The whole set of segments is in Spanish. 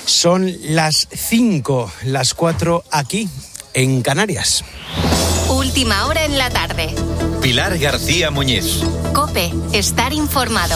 Son las 5, las 4 aquí, en Canarias. Última hora en la tarde. Pilar García Muñiz. COPE, estar informado.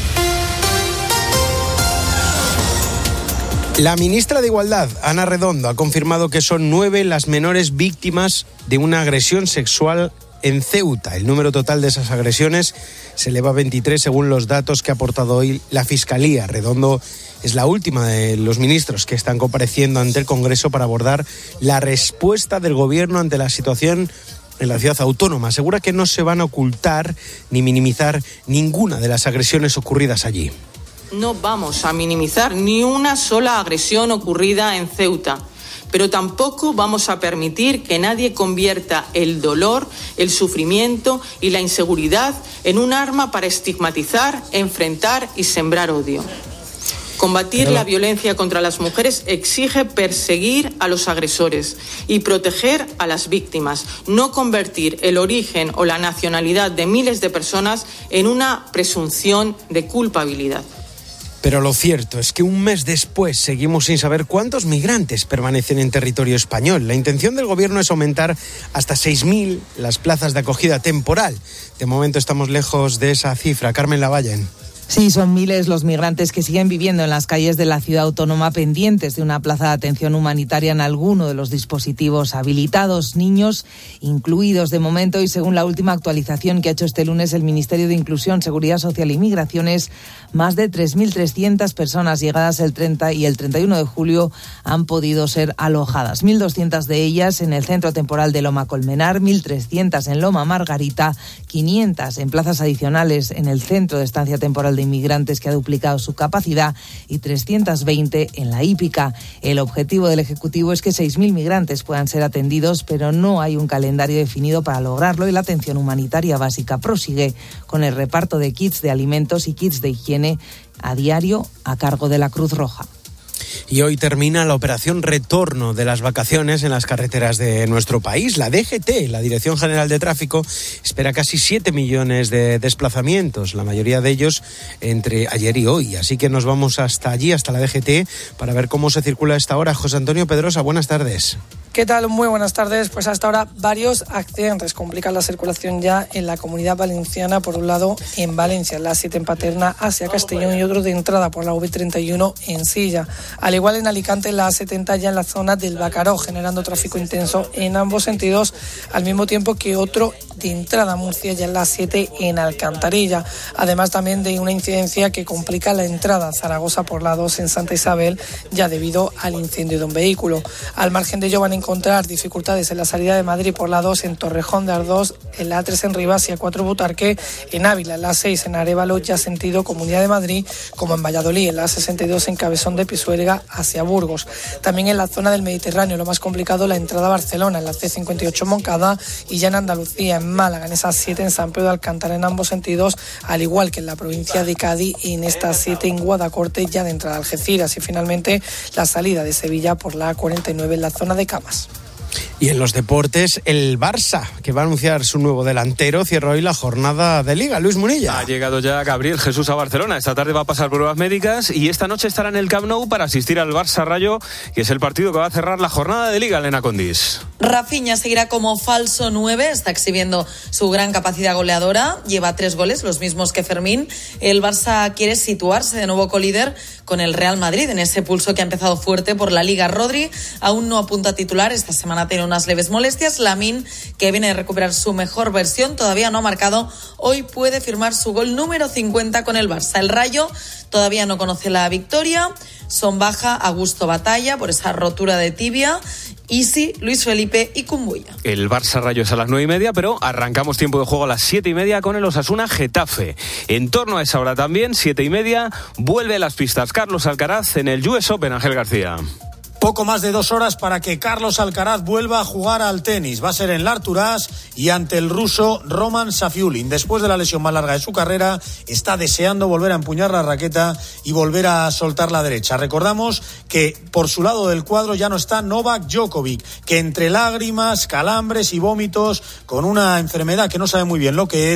La ministra de Igualdad, Ana Redondo, ha confirmado que son 9 las menores víctimas de una agresión sexual en Ceuta. El número total de esas agresiones se eleva a 23 según los datos que ha aportado hoy la Fiscalía. Redondo es la última de los ministros que están compareciendo ante el Congreso para abordar la respuesta del Gobierno ante la situación en la ciudad autónoma. Asegura que no se van a ocultar ni minimizar ninguna de las agresiones ocurridas allí. No vamos a minimizar ni una sola agresión ocurrida en Ceuta, pero tampoco vamos a permitir que nadie convierta el dolor, el sufrimiento y la inseguridad en un arma para estigmatizar, enfrentar y sembrar odio. Combatir la violencia contra las mujeres exige perseguir a los agresores y proteger a las víctimas, no convertir el origen o la nacionalidad de miles de personas en una presunción de culpabilidad. Pero lo cierto es que un mes después seguimos sin saber cuántos migrantes permanecen en territorio español. La intención del Gobierno es aumentar hasta 6.000 las plazas de acogida temporal. De momento estamos lejos de esa cifra. Carmen Lavallen. Sí, son miles los migrantes que siguen viviendo en las calles de la ciudad autónoma pendientes de una plaza de atención humanitaria en alguno de los dispositivos habilitados, niños incluidos de momento, y según la última actualización que ha hecho este lunes el Ministerio de Inclusión, Seguridad Social y Migraciones, más de 3.300 personas llegadas el 30 y el 31 de julio han podido ser alojadas. 1.200 de ellas en el centro temporal de Loma Colmenar, 1.300 en Loma Margarita, 500 en plazas adicionales en el centro de estancia temporal de inmigrantes que ha duplicado su capacidad y 320 en la hípica. El objetivo del Ejecutivo es que 6.000 migrantes puedan ser atendidos, pero no hay un calendario definido para lograrlo y la atención humanitaria básica prosigue con el reparto de kits de alimentos y kits de higiene a diario a cargo de la Cruz Roja. Y hoy termina la operación retorno de las vacaciones en las carreteras de nuestro país. La DGT, la Dirección General de Tráfico, espera casi 7 millones de desplazamientos, la mayoría de ellos entre ayer y hoy. Así que nos vamos hasta allí, hasta la DGT, para ver cómo se circula a esta hora. José Antonio Pedrosa, buenas tardes. ¿Qué tal? Muy buenas tardes. Pues hasta ahora varios accidentes complican la circulación ya en la Comunidad Valenciana. Por un lado, en Valencia, la 7 en Paterna hacia Castellón y otro de entrada por la V31 en Silla. Al igual en Alicante, la A70 ya en la zona del Bacaró, generando tráfico intenso en ambos sentidos, al mismo tiempo que otro de entrada a Murcia ya en la 7 en Alcantarilla. Además también de una incidencia que complica la entrada a Zaragoza por la 2 en Santa Isabel, ya debido al incendio de un vehículo. Al margen de ello van a encontrar dificultades en la salida de Madrid por la 2 en Torrejón de Ardoz, en la A3 en Rivas y A4 Butarque, en Ávila, en la 6 en Arévalo, ya sentido Comunidad de Madrid, como en Valladolid, en la 62 en Cabezón de Pisuerga hacia Burgos. También en la zona del Mediterráneo, lo más complicado, la entrada a Barcelona, en la C58 Moncada, y ya en Andalucía, en Málaga, en esa 7 en San Pedro de Alcántara en ambos sentidos, al igual que en la provincia de Cádiz y en esta 7 en Guadacorte, ya de entrada a Algeciras, y finalmente la salida de Sevilla por la A49 en la zona de Camas. Y en los deportes, el Barça, que va a anunciar su nuevo delantero, cierra hoy la jornada de Liga. Luis Munilla. Ha llegado ya Gabriel Jesús a Barcelona. Esta tarde va a pasar pruebas médicas y esta noche estará en el Camp Nou para asistir al Barça Rayo, que es el partido que va a cerrar la jornada de Liga, Elena Condis. Rafinha seguirá como falso 9, está exhibiendo su gran capacidad goleadora, lleva 3 goles, los mismos que Fermín. El Barça quiere situarse de nuevo colíder con el Real Madrid en ese pulso que ha empezado fuerte por la Liga. Rodri aún no apunta a titular, esta semana tiene unas leves molestias. Lamine, que viene de recuperar su mejor versión, todavía no ha marcado, hoy puede firmar su gol número 50 con el Barça. El Rayo todavía no conoce la victoria, son baja Augusto Batalla por esa rotura de tibia, Isi, Luis Felipe y Kumbuya. El Barça Rayo es a las 9:30, pero arrancamos tiempo de juego a las 7:30 con el Osasuna Getafe. En torno a esa hora también, 7:30, vuelve a las pistas Carlos Alcaraz en el US Open. Ángel García. Poco más de 2 horas para que Carlos Alcaraz vuelva a jugar al tenis. Va a ser en l'Arturás y ante el ruso Roman Safiulin. Después de la lesión más larga de su carrera, está deseando volver a empuñar la raqueta y volver a soltar la derecha. Recordamos que por su lado del cuadro ya no está Novak Djokovic, que entre lágrimas, calambres y vómitos, con una enfermedad que no sabe muy bien lo que es,